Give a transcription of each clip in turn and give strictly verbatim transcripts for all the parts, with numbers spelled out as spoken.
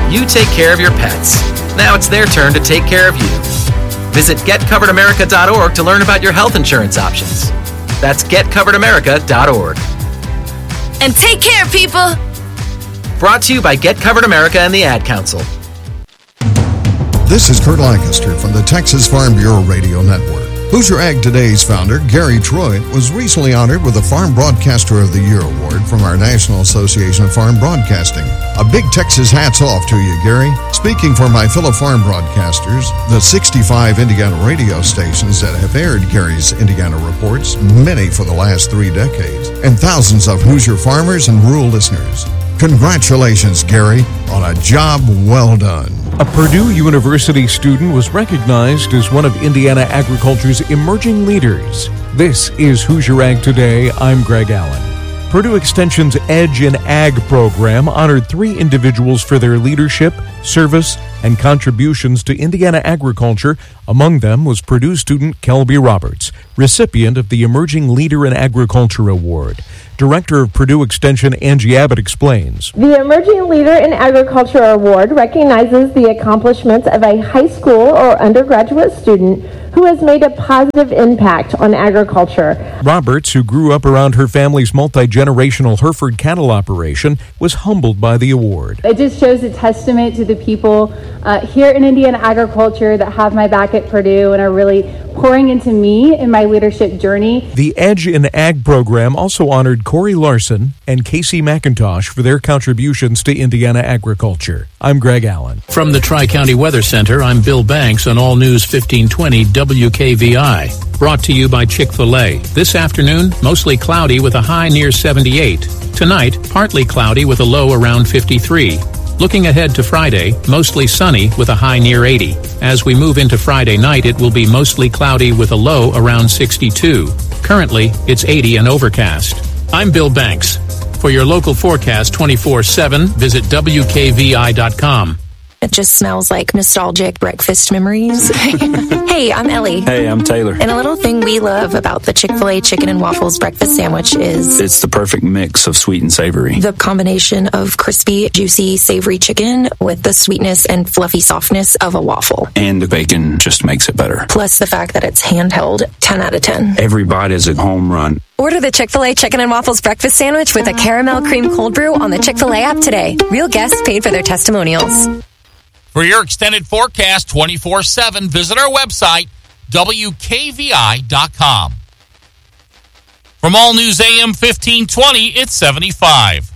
You take care of your pets. Now it's their turn to take care of you. Visit get covered america dot org to learn about your health insurance options. That's get covered america dot org. And take care, people! Brought to you by Get Covered America and the Ad Council. This is Kurt Lancaster from the Texas Farm Bureau Radio Network. Hoosier Ag Today's founder, Gary Troy, was recently honored with the Farm Broadcaster of the Year award from our National Association of Farm Broadcasting. A big Texas hats off to you, Gary. Speaking for my fellow farm broadcasters, the sixty-five Indiana radio stations that have aired Gary's Indiana reports, many for the last three decades, and thousands of Hoosier farmers and rural listeners. Congratulations, Gary, on a job well done. A Purdue University student was recognized as one of Indiana agriculture's emerging leaders. This is Hoosier Ag Today. I'm Greg Allen. Purdue Extension's Edge in Ag program honored three individuals for their leadership, service, and contributions to Indiana agriculture. Among them was Purdue student Kelby Roberts, recipient of the Emerging Leader in Agriculture Award. Director of Purdue Extension Angie Abbott explains. The Emerging Leader in Agriculture Award recognizes the accomplishments of a high school or undergraduate student who has made a positive impact on agriculture. Roberts, who grew up around her family's multi-generational Hereford cattle operation, was humbled by the award. It just shows a testament to the people uh, here in Indiana agriculture that have my back at Purdue and are really pouring into me in my leadership journey. The Edge in Ag program also honored Corey Larson and Casey McIntosh for their contributions to Indiana agriculture. I'm Greg Allen. From the Tri-County Weather Center, I'm Bill Banks on All News fifteen twenty W K V I. Brought to you by Chick-fil-A. This afternoon, mostly cloudy with a high near seventy-eight. Tonight, partly cloudy with a low around fifty-three. Looking ahead to Friday, mostly sunny with a high near eighty. As we move into Friday night, it will be mostly cloudy with a low around sixty-two. Currently, it's eighty and overcast. I'm Bill Banks. For your local forecast twenty-four seven, visit W K V I dot com. It just smells like nostalgic breakfast memories. Hey, I'm Ellie. Hey, I'm Taylor. And a little thing we love about the Chick-fil-A Chicken and Waffles breakfast sandwich is... it's the perfect mix of sweet and savory. The combination of crispy, juicy, savory chicken with the sweetness and fluffy softness of a waffle. And the bacon just makes it better. Plus the fact that it's handheld, ten out of ten. Every bite is a home run. Order the Chick-fil-A Chicken and Waffles breakfast sandwich with a caramel cream cold brew on the Chick-fil-A app today. Real guests paid for their testimonials. For your extended forecast twenty-four seven, visit our website, W K V I dot com. From All News A M fifteen twenty, it's seventy-five.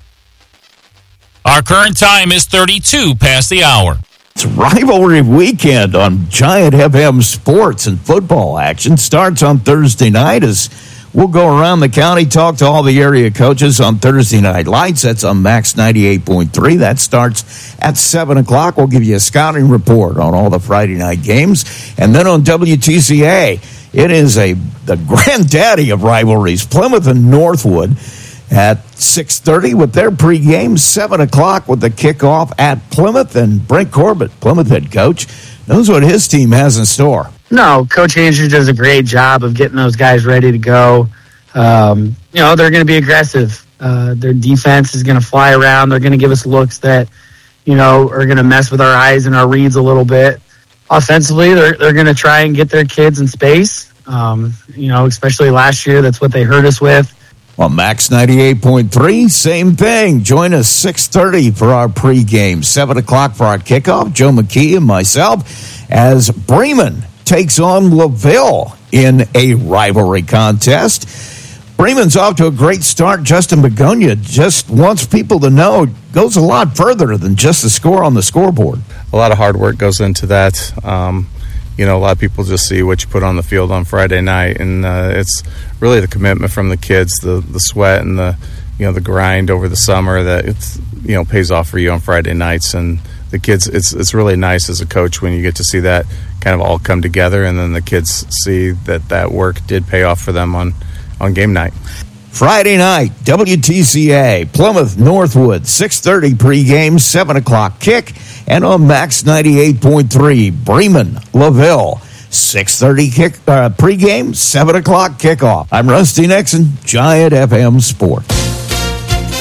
Our current time is thirty-two past the hour. It's rivalry weekend on Giant F M Sports, and football action starts on Thursday night as we'll go around the county, talk to all the area coaches on Thursday Night Lights. That's on Max ninety-eight point three. That starts at seven o'clock. We'll give you a scouting report on all the Friday night games. And then on W T C A, it is a the granddaddy of rivalries, Plymouth and Northwood at six thirty with their pregame, seven o'clock with the kickoff at Plymouth. And Brent Corbett, Plymouth head coach, knows what his team has in store. No, Coach Andrews does a great job of getting those guys ready to go. Um, you know, they're going to be aggressive. Uh, their defense is going to fly around. They're going to give us looks that, you know, are going to mess with our eyes and our reads a little bit. Offensively, they're they're going to try and get their kids in space. Um, you know, especially last year, that's what they hurt us with. On Max ninety-eight point three, same thing. Join us six thirty for our pregame, seven o'clock for our kickoff. Joe McKee and myself as Bremen takes on LaVille in a rivalry contest. Bremen's off to a great start. Justin Begonia just wants people to know it goes a lot further than just the score on the scoreboard. A lot of hard work goes into that. Um, you know, a lot of people just see what you put on the field on Friday night, and uh, it's really the commitment from the kids, the the sweat and the you know the grind over the summer that it's you know pays off for you on Friday nights. And the kids, it's it's really nice as a coach when you get to see that kind of all come together, and then the kids see that that work did pay off for them on, on game night. Friday night, W T C A, Plymouth Northwood, six thirty pregame, seven o'clock kick, and on Max ninety-eight point three, Bremen, LaVille, six thirty kick uh, pregame, seven o'clock kickoff. I'm Rusty Nixon, Giant F M Sports.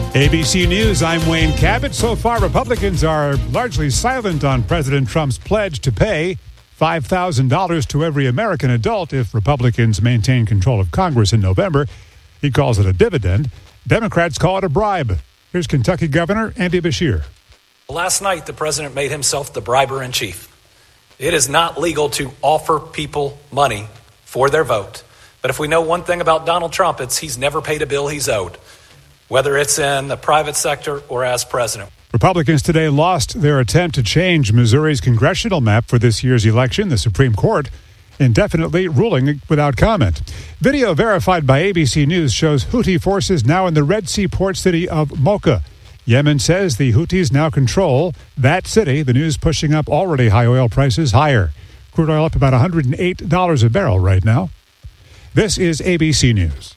A B C News, I'm Wayne Cabot. So far, Republicans are largely silent on President Trump's pledge to pay five thousand dollars to every American adult if Republicans maintain control of Congress in November. He calls it a dividend. Democrats call it a bribe. Here's Kentucky Governor Andy Beshear. Last night, the president made himself the briber in chief. It is not legal to offer people money for their vote. But if we know one thing about Donald Trump, it's he's never paid a bill he's owed, whether it's in the private sector or as president. Republicans today lost their attempt to change Missouri's congressional map for this year's election. The Supreme Court indefinitely ruling without comment. Video verified by A B C News shows Houthi forces now in the Red Sea port city of Mocha. Yemen says the Houthis now control that city. The news pushing up already high oil prices higher. Crude oil up about one hundred eight dollars a barrel right now. This is A B C News.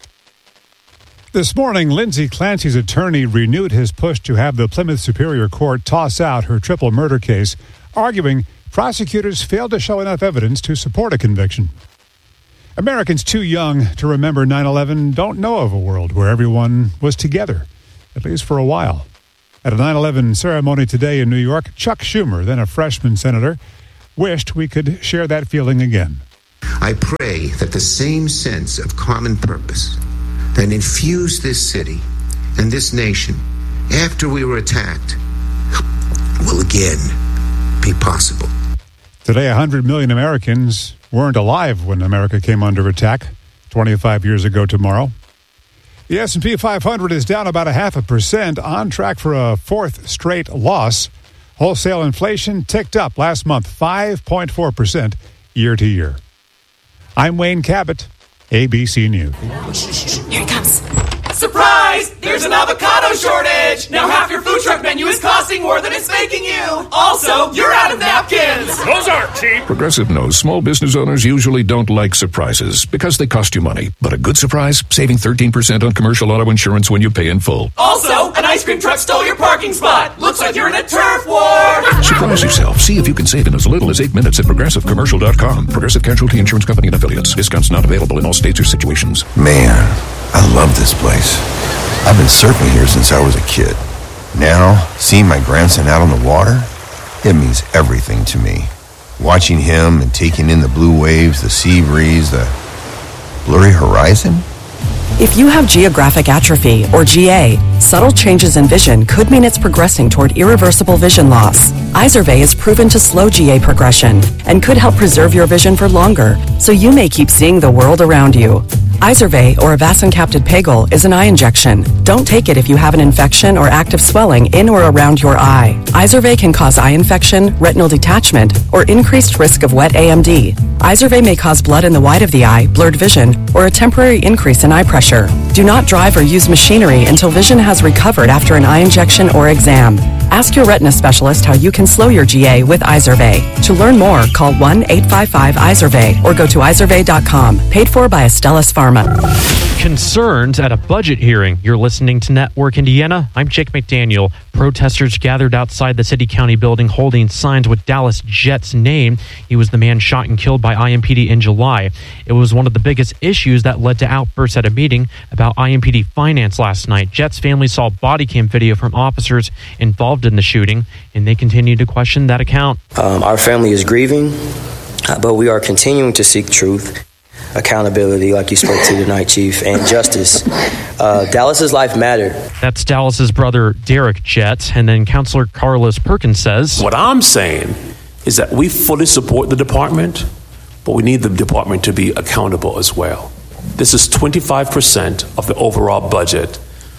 This morning, Lindsay Clancy's attorney renewed his push to have the Plymouth Superior Court toss out her triple murder case, arguing prosecutors failed to show enough evidence to support a conviction. Americans too young to remember nine eleven don't know of a world where everyone was together, at least for a while. At a nine eleven ceremony today in New York, Chuck Schumer, then a freshman senator, wished we could share that feeling again. I pray that the same sense of common purpose that infused this city and this nation after we were attacked will again be possible. Today, one hundred million Americans weren't alive when America came under attack twenty-five years ago tomorrow. The S and P five hundred is down about a half a percent, on track for a fourth straight loss. Wholesale inflation ticked up last month, five point four percent year to year. I'm Wayne Cabot, A B C News. Here it comes. Surprise! There's an avocado shortage! Now half your food truck menu is costing more than it's making you! Also, you're out of napkins! Those aren't cheap! Progressive knows small business owners usually don't like surprises because they cost you money. But a good surprise? Saving thirteen percent on commercial auto insurance when you pay in full. Also, an ice cream truck stole your parking spot! Looks like you're in a turf war! Surprise yourself. See if you can save in as little as eight minutes at progressive commercial dot com. Progressive Casualty Insurance Company and Affiliates. Discounts not available in all states or situations. Man, I love this place. I've been surfing here since I was a kid. Now, seeing my grandson out on the water, it means everything to me. Watching him and taking in the blue waves, the sea breeze, the blurry horizon. If you have geographic atrophy, or G A, subtle changes in vision could mean it's progressing toward irreversible vision loss. Izervay is proven to slow G A progression and could help preserve your vision for longer, so you may keep seeing the world around you. Izervay, or avacincaptad pegol, is an eye injection. Don't take it if you have an infection or active swelling in or around your eye. Izervay can cause eye infection, retinal detachment, or increased risk of wet A M D. Izervay may cause blood in the white of the eye, blurred vision, or a temporary increase in eye pressure. Do not drive or use machinery until vision has recovered after an eye injection or exam. Ask your retina specialist how you can slow your G A with Izervay. To learn more, call one eight five five Izervay or go to izervay dot com. Paid for by Astellas Pharma. Concerns at a budget hearing. You're listening to Network Indiana. I'm Jake McDaniel. Protesters gathered outside the City County building holding signs with Dallas Jett's name. He was the man shot and killed by I M P D in July. It was one of the biggest issues that led to outbursts at a meeting about I M P D finance last night. Jett's family saw body cam video from officers involved in the shooting, and they continue to question that account. Um, our family is grieving, uh, but we are continuing to seek truth, accountability, like you spoke to tonight, Chief, and justice. Uh, Dallas's life mattered. That's Dallas's brother, Derek Jett. And then Counselor Carlos Perkins says, what I'm saying is that we fully support the department, but we need the department to be accountable as well. This is twenty-five percent of the overall budget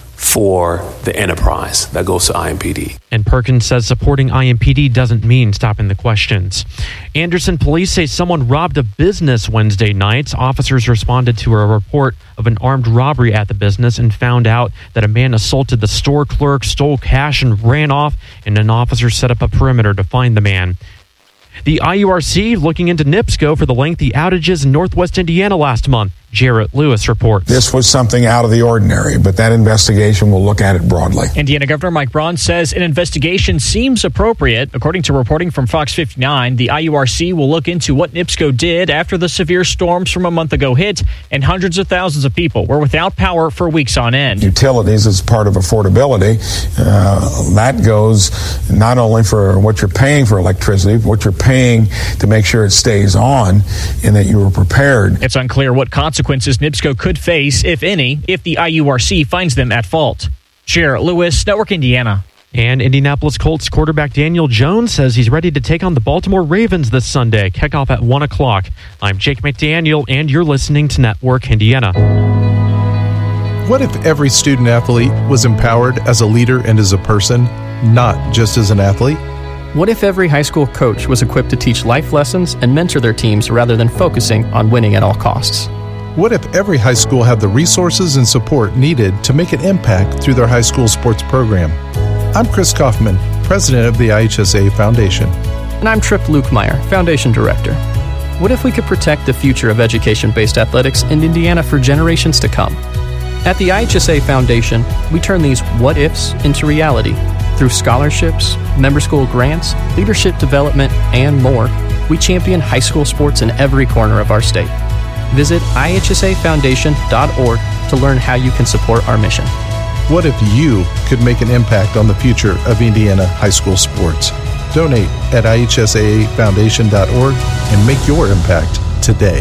for the enterprise that goes to I M P D. And Perkins says supporting I M P D doesn't mean stopping the questions. Anderson police say someone robbed a business Wednesday night. Officers responded to a report of an armed robbery at the business and found out that a man assaulted the store clerk, stole cash, and ran off, and an officer set up a perimeter to find the man. The I U R C looking into NIPSCO for the lengthy outages in Northwest Indiana last month. Jarrett Lewis reports. This was something out of the ordinary, but that investigation will look at it broadly. Indiana Governor Mike Braun says an investigation seems appropriate. According to reporting from Fox fifty-nine, the I U R C will look into what NIPSCO did after the severe storms from a month ago hit and hundreds of thousands of people were without power for weeks on end. Utilities as part of affordability, uh, that goes not only for what you're paying for electricity, but what you're paying to make sure it stays on and that you were prepared. It's unclear what consequences NIPSCO could face, if any, if the I U R C finds them at fault. Jarrett Lewis, Network Indiana. And Indianapolis Colts quarterback Daniel Jones says he's ready to take on the Baltimore Ravens this Sunday. Kickoff at one o'clock. I'm Jake McDaniel, and you're listening to Network Indiana. What if every student athlete was empowered as a leader and as a person, not just as an athlete? What if every high school coach was equipped to teach life lessons and mentor their teams rather than focusing on winning at all costs? What if every high school had the resources and support needed to make an impact through their high school sports program? I'm Chris Kaufman, president of the I H S A Foundation. And I'm Tripp Lukemire, foundation director. What if we could protect the future of education-based athletics in Indiana for generations to come? At the I H S A Foundation, we turn these what-ifs into reality. Through scholarships, member school grants, leadership development, and more, we champion high school sports in every corner of our state. Visit I H S A foundation dot org to learn how you can support our mission. What if you could make an impact on the future of Indiana high school sports? Donate at I H S A foundation dot org and make your impact today.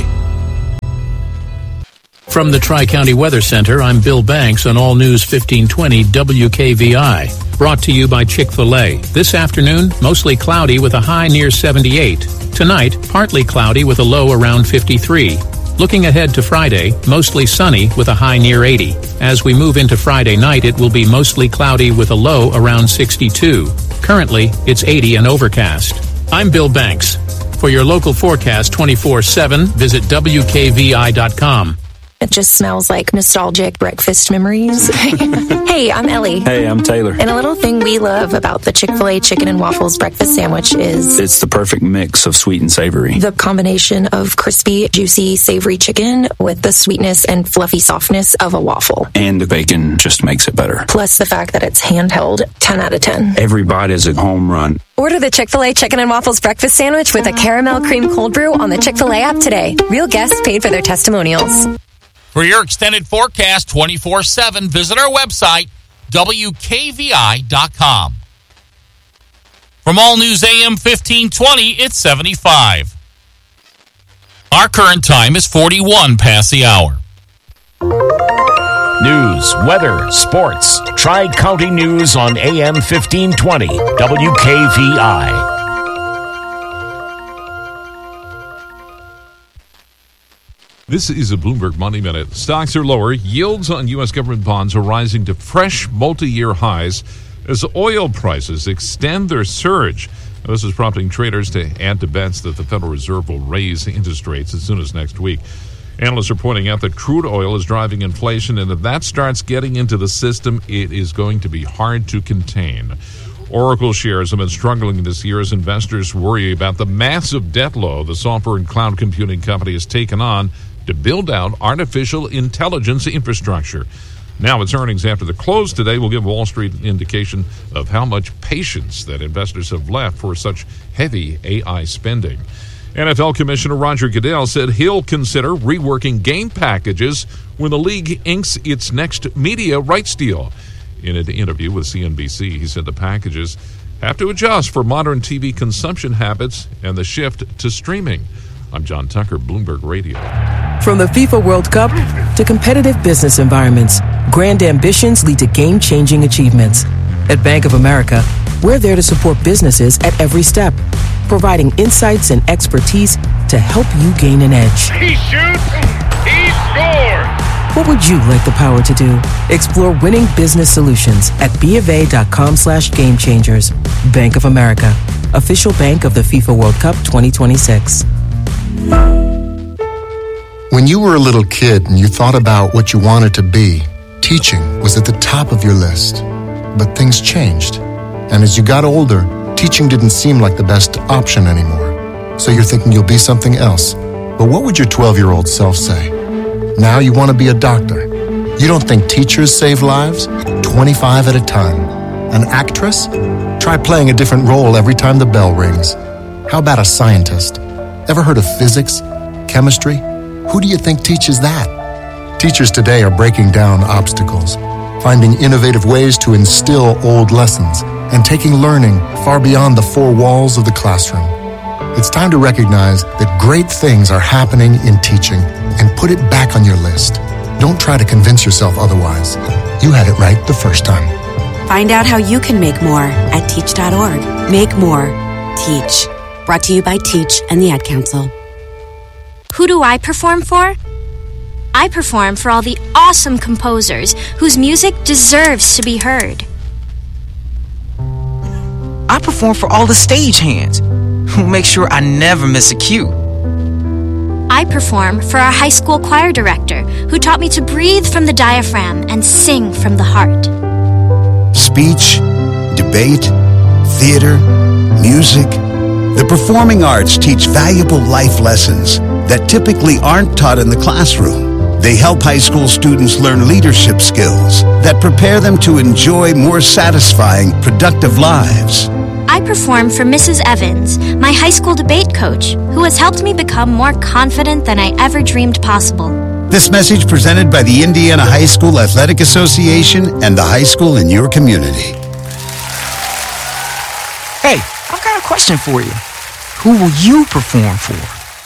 From the Tri-County Weather Center, I'm Bill Banks on All News fifteen twenty W K V I. Brought to you by Chick-fil-A. This afternoon, mostly cloudy with a high near seventy-eight. Tonight, partly cloudy with a low around fifty-three. Looking ahead to Friday, mostly sunny with a high near eighty. As we move into Friday night, it will be mostly cloudy with a low around sixty-two. Currently, it's eighty and overcast. I'm Bill Banks. For your local forecast twenty-four seven, visit W K V I dot com. It just smells like nostalgic breakfast memories. Hey, I'm Ellie. Hey, I'm Taylor. And a little thing we love about the Chick-fil-A Chicken and Waffles breakfast sandwich is... It's the perfect mix of sweet and savory. The combination of crispy, juicy, savory chicken with the sweetness and fluffy softness of a waffle. And the bacon just makes it better. Plus the fact that it's handheld, ten out of ten. Every bite is a home run. Order the Chick-fil-A Chicken and Waffles breakfast sandwich with a caramel cream cold brew on the Chick-fil-A app today. Real guests paid for their testimonials. For your extended forecast twenty-four seven, visit our website, W K V I dot com. From All News A M fifteen twenty, it's seventy-five. Our current time is forty-one past the hour. News, weather, sports. Tri-County News on A M fifteen twenty, W K V I. This is a Bloomberg Money Minute. Stocks are lower. Yields on U S government bonds are rising to fresh multi-year highs as oil prices extend their surge. Now, this is prompting traders to add to bets that the Federal Reserve will raise interest rates as soon as next week. Analysts are pointing out that crude oil is driving inflation, and if that starts getting into the system, it is going to be hard to contain. Oracle shares have been struggling this year as investors worry about the massive debt load the software and cloud computing company has taken on to build out artificial intelligence infrastructure. Now, its earnings after the close today will give Wall Street an indication of how much patience that investors have left for such heavy A I spending. N F L Commissioner Roger Goodell said he'll consider reworking game packages when the league inks its next media rights deal. In an interview with C N B C, he said the packages have to adjust for modern T V consumption habits and the shift to streaming. I'm John Tucker, Bloomberg Radio. From the FIFA World Cup to competitive business environments, grand ambitions lead to game-changing achievements. At Bank of America, we're there to support businesses at every step, providing insights and expertise to help you gain an edge. He shoots, he scores! What would you like the power to do? Explore winning business solutions at BofA.com slash game changers. Bank of America, official bank of the FIFA World Cup twenty twenty-six. When you were a little kid and you thought about what you wanted to be, teaching was at the top of your list. But things changed. And as you got older, teaching didn't seem like the best option anymore. So you're thinking you'll be something else. But what would your twelve-year-old self say? Now you want to be a doctor. You don't think teachers save lives? twenty-five at a time. An actress? Try playing a different role every time the bell rings. How about a scientist? Ever heard of physics? Chemistry? Who do you think teaches that? Teachers today are breaking down obstacles, finding innovative ways to instill old lessons, and taking learning far beyond the four walls of the classroom. It's time to recognize that great things are happening in teaching and put it back on your list. Don't try to convince yourself otherwise. You had it right the first time. Find out how you can make more at teach dot org. Make more. Teach. Brought to you by Teach and the Ad Council. Who do I perform for? I perform for all the awesome composers whose music deserves to be heard. I perform for all the stagehands who make sure I never miss a cue. I perform for our high school choir director who taught me to breathe from the diaphragm and sing from the heart. Speech, debate, theater, music. The performing arts teach valuable life lessons that typically aren't taught in the classroom. They help high school students learn leadership skills that prepare them to enjoy more satisfying, productive lives. I perform for Missus Evans, my high school debate coach, who has helped me become more confident than I ever dreamed possible. This message presented by the Indiana High School Athletic Association and the high school in your community. Hey, I've got a question for you. Who will you perform for?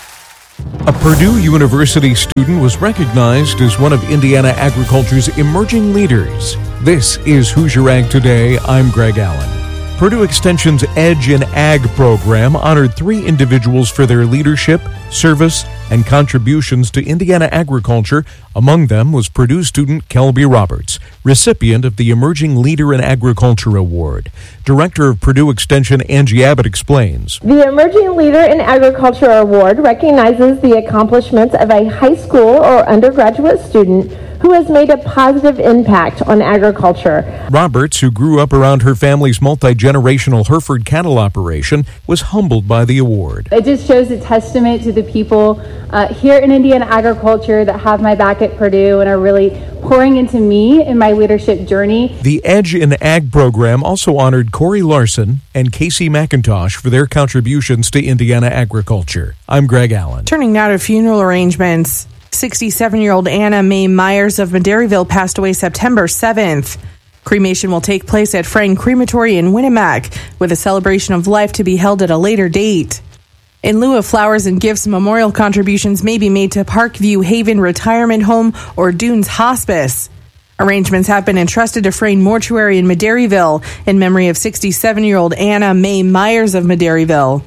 A Purdue University student was recognized as one of Indiana agriculture's emerging leaders. This is Hoosier Ag Today. I'm Greg Allen. Purdue Extension's Edge in Ag program honored three individuals for their leadership, service, and contributions to Indiana agriculture. Among them was Purdue student Kelby Roberts, recipient of the Emerging Leader in Agriculture Award. Director of Purdue Extension Angie Abbott explains. The Emerging Leader in Agriculture Award recognizes the accomplishments of a high school or undergraduate student who has made a positive impact on agriculture. Roberts, who grew up around her family's multi-generational Hereford cattle operation, was humbled by the award. It just shows a testament to the people uh, here in Indiana agriculture that have my back at Purdue and are really pouring into me in my leadership journey. The Edge in Ag program also honored Corey Larson and Casey McIntosh for their contributions to Indiana agriculture. I'm Greg Allen. Turning now to funeral arrangements. sixty-seven-year-old Anna Mae Myers of Madairyville passed away September seventh. Cremation will take place at Frayne Crematory in Winnemac, with a celebration of life to be held at a later date. In lieu of flowers and gifts, memorial contributions may be made to Parkview Haven Retirement Home or Dunes Hospice. Arrangements have been entrusted to Frayne Mortuary in Madairyville in memory of sixty-seven-year-old Anna Mae Myers of Madairyville.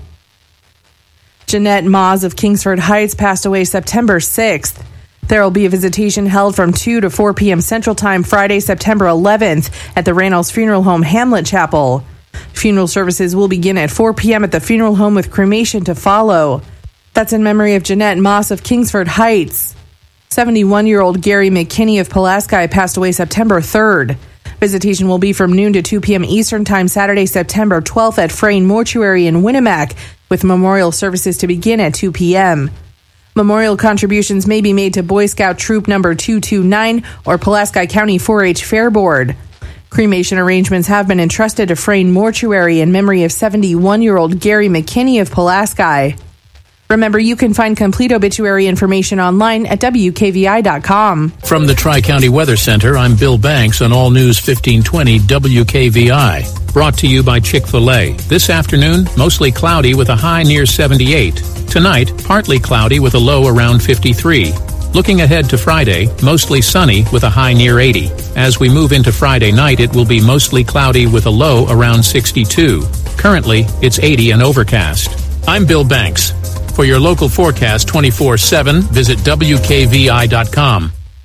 Jeanette Moz of Kingsford Heights passed away September sixth. There will be a visitation held from two to four p.m. Central Time Friday, September eleventh at the Reynolds Funeral Home Hamlet Chapel. Funeral services will begin at four p.m. at the funeral home with cremation to follow. That's in memory of Jeanette Moss of Kingsford Heights. seventy-one-year-old Gary McKinney of Pulaski passed away September third. Visitation will be from noon to two p.m. Eastern Time Saturday, September twelfth at Frayne Mortuary in Winnemac, with memorial services to begin at two p.m. Memorial contributions may be made to Boy Scout Troop Number two two nine or Pulaski County four H Fair Board. Cremation arrangements have been entrusted to Frayne Mortuary in memory of seventy-one-year-old Gary McKinney of Pulaski. Remember, you can find complete obituary information online at W K V I dot com. From the Tri-County Weather Center, I'm Bill Banks on All News fifteen twenty W K V I. Brought to you by Chick-fil-A. This afternoon, mostly cloudy with a high near seventy-eight. Tonight, partly cloudy with a low around fifty-three. Looking ahead to Friday, mostly sunny with a high near eighty. As we move into Friday night, it will be mostly cloudy with a low around sixty-two. Currently, it's eighty and overcast. I'm Bill Banks. For your local forecast twenty-four seven, visit W K V I dot com.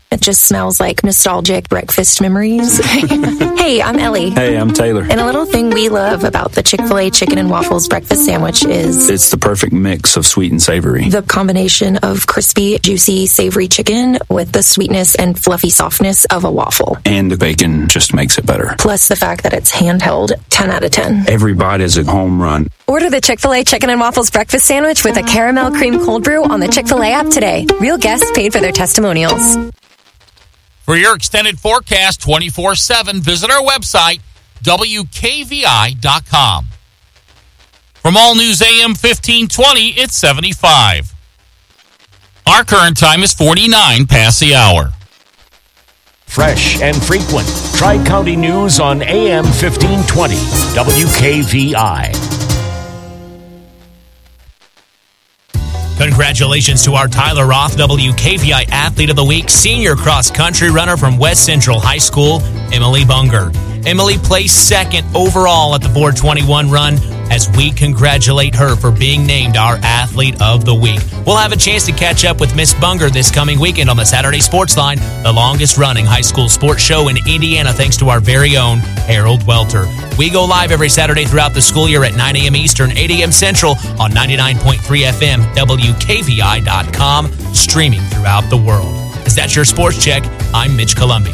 It just smells like nostalgic breakfast memories. Hey, I'm Ellie. Hey, I'm Taylor. And a little thing we love about the Chick-fil-A Chicken and Waffles breakfast sandwich is... It's the perfect mix of sweet and savory. The combination of crispy, juicy, savory chicken with the sweetness and fluffy softness of a waffle. And the bacon just makes it better. Plus the fact that it's handheld, ten out of ten. Every bite is a home run. Order the Chick-fil-A Chicken and Waffles breakfast sandwich with a caramel cream cold brew on the Chick-fil-A app today. Real guests paid for their testimonials. For your extended forecast twenty-four seven, visit our website, W K V I dot com. From All News A M fifteen twenty, it's seventy-five. Our current time is forty-nine past the hour. Fresh and frequent. Tri-County News on A M fifteen twenty, W K V I. Congratulations to our Tyler Roth, W K V I Athlete of the Week, senior cross-country runner from West Central High School, Emily Bunger. Emily placed second overall at the four twenty-one run as we congratulate her for being named our Athlete of the Week. We'll have a chance to catch up with Miss Bunger this coming weekend on the Saturday Sports Line, the longest-running high school sports show in Indiana, thanks to our very own Harold Welter. We go live every Saturday throughout the school year at nine a.m. Eastern, eight a.m. Central on ninety-nine point three F M, W K V I dot com, streaming throughout the world. Is that your sports check? I'm Mitch Columbi.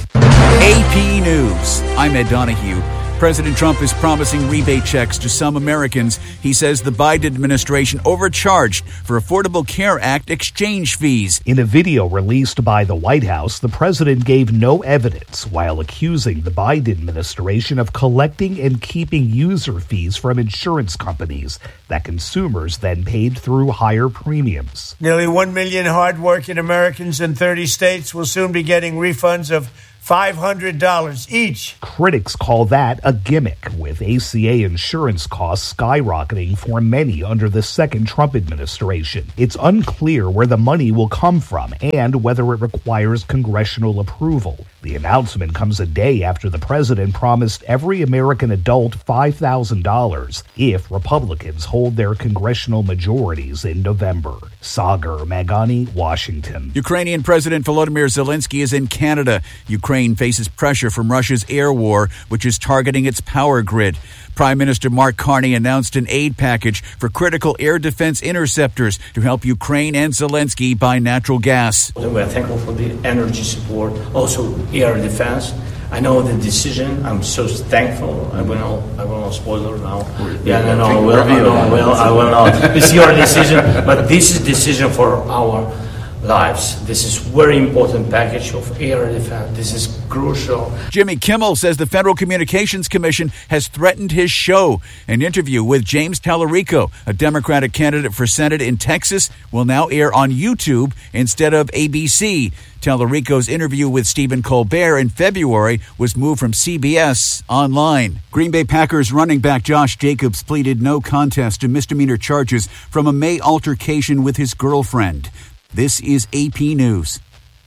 A P News. I'm Ed Donahue. President Trump is promising rebate checks to some Americans. He says the Biden administration overcharged for Affordable Care Act exchange fees. In a video released by the White House, the president gave no evidence while accusing the Biden administration of collecting and keeping user fees from insurance companies that consumers then paid through higher premiums. Nearly one million hardworking Americans in thirty states will soon be getting refunds of five hundred dollars each. Critics call that a gimmick, with A C A insurance costs skyrocketing for many under the second Trump administration. It's unclear where the money will come from and whether it requires congressional approval. The announcement comes a day after the president promised every American adult five thousand dollars if Republicans hold their congressional majorities in November. Sagar Magani, Washington. Ukrainian President Volodymyr Zelensky is in Canada. Ukraine faces pressure from Russia's air war, which is targeting its power grid. Prime Minister Mark Carney announced an aid package for critical air defense interceptors to help Ukraine and Zelensky buy natural gas. We are thankful for the energy support, also air defense. I know the decision. I'm so thankful. I will not. I will not spoiler now. Yeah, no, no, I will. I know. I will. I will not. It's your decision, but this is decision for our lives. This is very important package of air defense. This is crucial. Jimmy Kimmel says the Federal Communications Commission has threatened his show. An interview with James Tallarico, a Democratic candidate for Senate in Texas, will now air on YouTube instead of A B C. Tallarico's interview with Stephen Colbert in February was moved from C B S online. Green Bay Packers running back Josh Jacobs pleaded no contest to misdemeanor charges from a May altercation with his girlfriend. This is A P News.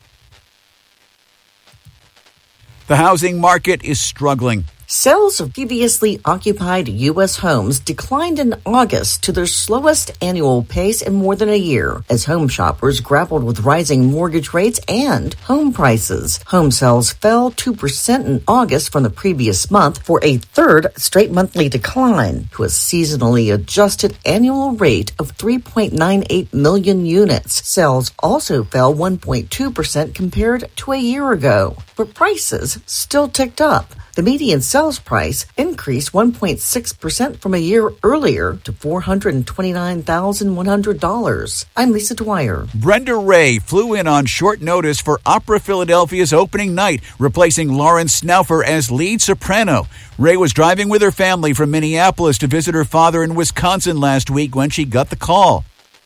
The housing market is struggling. Sales of previously occupied U S homes declined in August to their slowest annual pace in more than a year as home shoppers grappled with rising mortgage rates and home prices. Home sales fell two percent in August from the previous month for a third straight monthly decline to a seasonally adjusted annual rate of three point nine eight million units. Sales also fell one point two percent compared to a year ago, but prices still ticked up. The median sales price increased one point six percent from a year earlier to four hundred twenty-nine thousand one hundred dollars. I'm Lisa Dwyer. Brenda Ray flew in on short notice for Opera Philadelphia's opening night, replacing Lawrence Snaufer as lead soprano. Ray was driving with her family from Minneapolis to visit her father in Wisconsin last week when she got the call.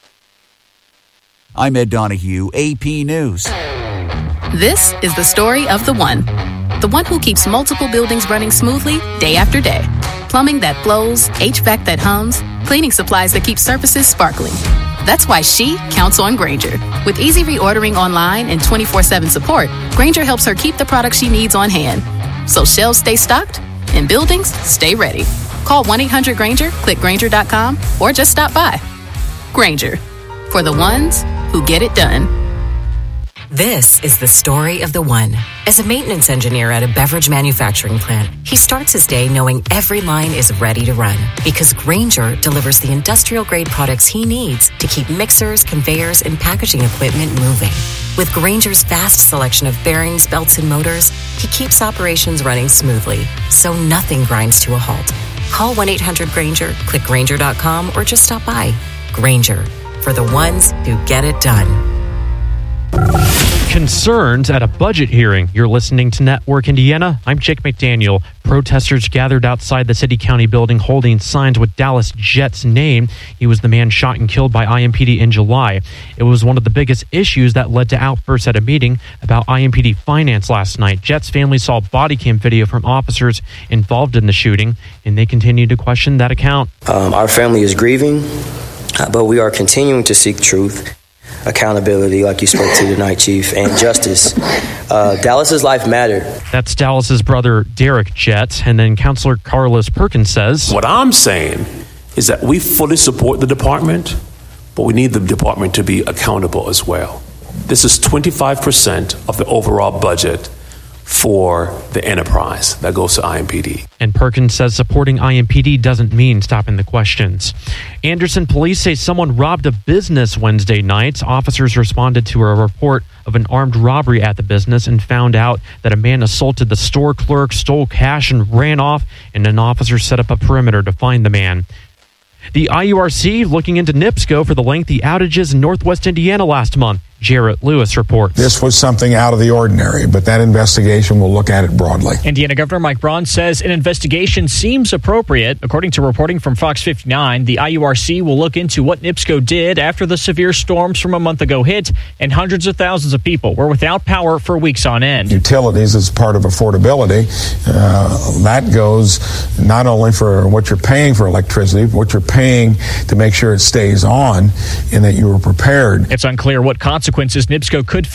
I'm Ed Donahue, A P News. This is the story of the one. The one who keeps multiple buildings running smoothly day after day. Plumbing that flows, H V A C that hums, cleaning supplies that keep surfaces sparkling. That's why she counts on Grainger. With easy reordering online and twenty-four seven support, Grainger helps her keep the products she needs on hand. So shelves stay stocked and buildings stay ready. Call one eight hundred Grainger, click Grainger dot com, or just stop by. Grainger, for the ones who get it done. This is the story of the one. As a maintenance engineer at a beverage manufacturing plant, he starts his day knowing every line is ready to run because Grainger delivers the industrial-grade products he needs to keep mixers, conveyors, and packaging equipment moving. With Grainger's vast selection of bearings, belts, and motors, he keeps operations running smoothly, so nothing grinds to a halt. Call one eight hundred Grainger, click Grainger dot com, or just stop by. Grainger, for the ones who get it done. Concerns at a budget hearing. You're listening to Network Indiana. I'm Jake McDaniel. Protesters gathered outside the City County building holding signs with Dallas Jett's name. He was the man shot and killed by I M P D in July. It was one of the biggest issues that led to outbursts at a meeting about I M P D finance last night. Jett's family saw body cam video from officers involved in the shooting, and they continue to question that account. Um, our family is grieving, but we are continuing to seek truth, accountability, like you spoke to tonight, Chief, and justice. Uh, Dallas's life mattered. That's Dallas's brother, Derek Jett. And then Counselor Carlos Perkins says, what I'm saying is that we fully support the department, but we need the department to be accountable as well. This is twenty-five percent of the overall budget for the enterprise that goes to I M P D. And Perkins says supporting I M P D doesn't mean stopping the questions. Anderson police say someone robbed a business Wednesday night. Officers responded to a report of an armed robbery at the business and found out that a man assaulted the store clerk, stole cash, and ran off, and an officer set up a perimeter to find the man. The I U R C looking into NIPSCO for the lengthy outages in Northwest Indiana last month. Jarrett Lewis reports. This was something out of the ordinary, but that investigation will look at it broadly. Indiana Governor Mike Braun says an investigation seems appropriate. According to reporting from Fox fifty-nine, the I U R C will look into what NIPSCO did after the severe storms from a month ago hit, and hundreds of thousands of people were without power for weeks on end. Utilities as part of affordability, uh, that goes not only for what you're paying for electricity, but what you're paying to make sure it stays on and that you were prepared. It's unclear what consequences NIPSCO could